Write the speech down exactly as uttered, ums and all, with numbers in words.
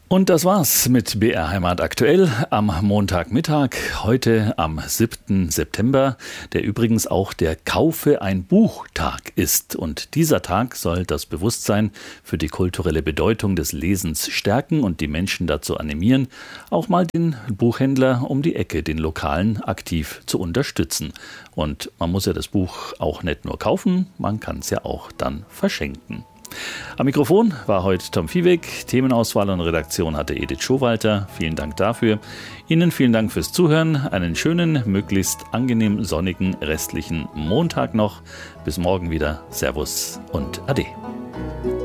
Und das war's mit B R Heimat aktuell am Montagmittag, heute am siebten September, der übrigens auch der Kaufe ein Buch-Tag ist. Und dieser Tag soll das Bewusstsein für die kulturelle Bedeutung des Lesens stärken und die Menschen dazu animieren, auch mal den Buchhändler um die Ecke, den Lokalen, aktiv zu unterstützen. Und man muss ja das Buch auch nicht nur kaufen, man kann es ja auch dann verschenken. Am Mikrofon war heute Tom Viehweg. Themenauswahl und Redaktion hatte Edith Schowalter. Vielen Dank dafür. Ihnen vielen Dank fürs Zuhören. Einen schönen, möglichst angenehm sonnigen restlichen Montag noch. Bis morgen wieder. Servus und Ade.